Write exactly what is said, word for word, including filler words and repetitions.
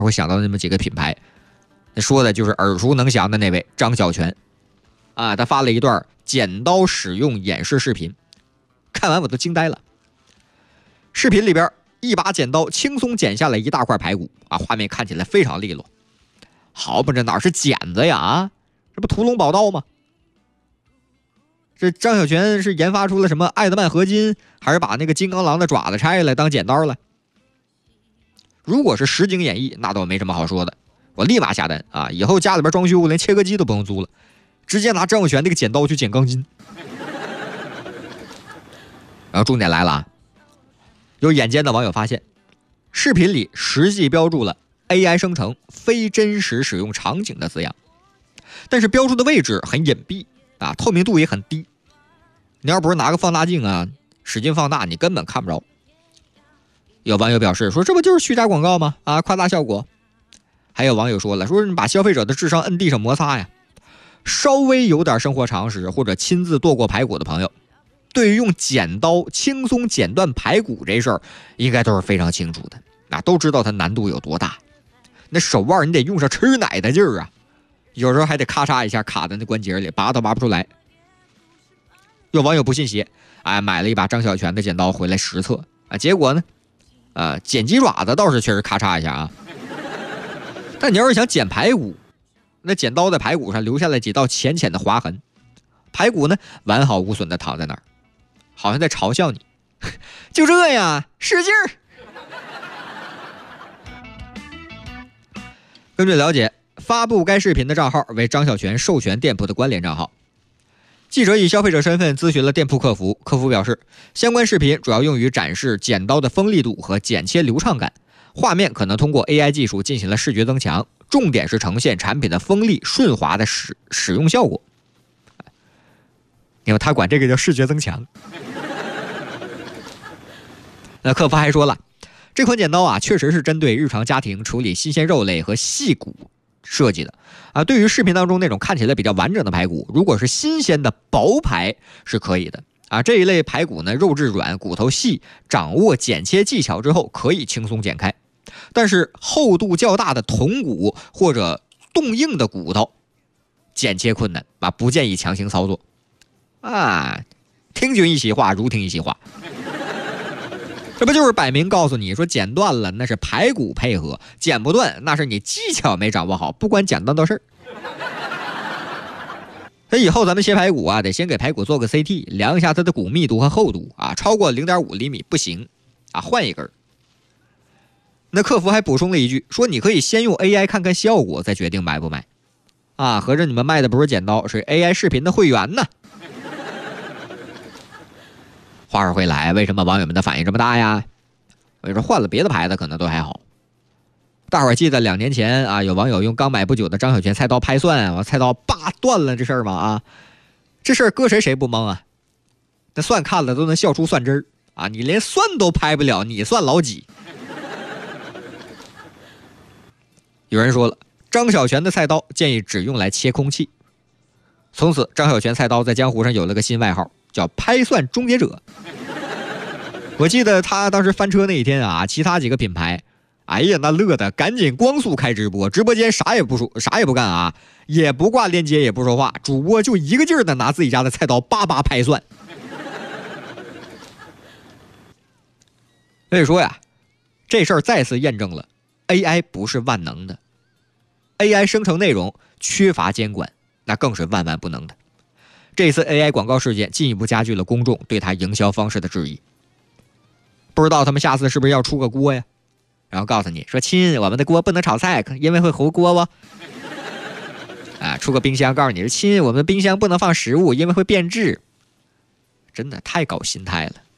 会想到那么几个品牌，那说的就是耳熟能详的那位张小泉啊，他发了一段剪刀使用演示视频，看完我都惊呆了。视频里边一把剪刀轻松剪下来一大块排骨啊，画面看起来非常利落。好嘛，这哪是剪子呀啊，这不屠龙宝刀吗？这张小泉是研发出了什么艾德曼合金，还是把那个金刚狼的爪子拆来当剪刀了？如果是实景演绎，那倒没什么好说的，我立马下单啊！以后家里边装修连切割机都不用租了，直接拿张小泉那个剪刀去剪钢筋。然后重点来了啊！有眼尖的网友发现，视频里实际标注了 A I 生成非真实使用场景的字样，但是标注的位置很隐蔽啊，透明度也很低。你要不是拿个放大镜啊，使劲放大，你根本看不着。有网友表示说，这不就是虚假广告吗？啊，夸大效果。还有网友说了，说你把消费者的智商摁地上摩擦呀。稍微有点生活常识或者亲自剁过排骨的朋友，对于用剪刀轻松剪断排骨这事儿，应该都是非常清楚的，那都知道它难度有多大。那手腕你得用上吃奶的劲儿啊，有时候还得咔嚓一下卡在那关节里，拔都拔不出来。有网友不信邪，哎，买了一把张小泉的剪刀回来实测啊，结果呢，呃，剪鸡爪子倒是确实咔嚓一下啊，但你要是想剪排骨，那剪刀在排骨上留下了几道浅浅的划痕，排骨呢完好无损的躺在那儿，好像在嘲笑你，就这呀，使劲儿。根据了解，发布该视频的账号为张小泉授权店铺的关联账号。记者以消费者身份咨询了店铺客服，客服表示，相关视频主要用于展示剪刀的锋利度和剪切流畅感，画面可能通过 A I 技术进行了视觉增强，重点是呈现产品的锋利顺滑的使使用效果。因为他管这个叫视觉增强。那客服还说了，这款剪刀啊，确实是针对日常家庭处理新鲜肉类和细骨设计的啊。对于视频当中那种看起来比较完整的排骨，如果是新鲜的薄排是可以的啊。这一类排骨呢，肉质软，骨头细，掌握剪切技巧之后可以轻松剪开。但是厚度较大的筒骨或者冻硬的骨头，剪切困难啊，不建议强行操作啊。听君一席话，如听一席话。这不就是摆明告诉你说，剪断了那是排骨配合，剪不断那是你技巧没掌握好，不管剪断的事儿。那以后咱们切排骨啊，得先给排骨做个 C T， 量一下它的骨密度和厚度啊，超过 零点五厘米不行啊，换一根。那客服还补充了一句，说你可以先用 A I 看看效果，再决定买不买啊。合着你们卖的不是剪刀，是 A I 视频的会员呢。话说回来，为什么网友们的反应这么大呀？我跟你说，换了别的牌子可能都还好。大伙儿记得两年前啊，有网友用刚买不久的张小泉菜刀拍蒜，我菜刀叭断了这事儿吗？啊，这事儿搁谁谁不懵啊？那蒜看了都能笑出蒜汁儿啊！你连蒜都拍不了，你算老几？有人说了，张小泉的菜刀建议只用来切空气。从此，张小泉菜刀在江湖上有了个新外号，叫拍蒜终结者。我记得他当时翻车那一天啊，其他几个品牌，哎呀，那乐的赶紧光速开直播，直播间啥也不说，啥也不干啊，也不挂链接，也不说话，主播就一个劲儿的拿自己家的菜刀叭叭拍蒜。所以说呀，这事儿再次验证了 A I 不是万能的， A I 生成内容缺乏监管，那更是万万不能的。这次 A I 广告事件进一步加剧了公众对它营销方式的质疑。不知道他们下次是不是要出个锅呀？然后告诉你说，亲，我们的锅不能炒菜，因为会糊锅哦。啊，出个冰箱告诉你说，亲，我们的冰箱不能放食物，因为会变质。真的太搞心态了。